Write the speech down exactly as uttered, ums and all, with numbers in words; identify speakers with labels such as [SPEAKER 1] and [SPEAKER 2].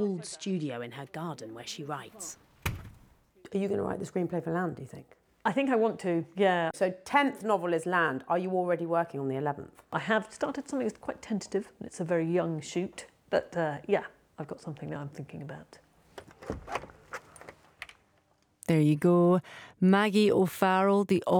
[SPEAKER 1] walled studio in her garden where she writes.
[SPEAKER 2] Are you going to write the screenplay for Land, do you think?
[SPEAKER 3] I think I want to, yeah.
[SPEAKER 2] So tenth novel is Land. Are you already working on the eleventh?
[SPEAKER 3] I have started something that's quite tentative. It's a very young shoot. But uh, yeah, I've got something that I'm thinking about.
[SPEAKER 4] There you go. Maggie O'Farrell, the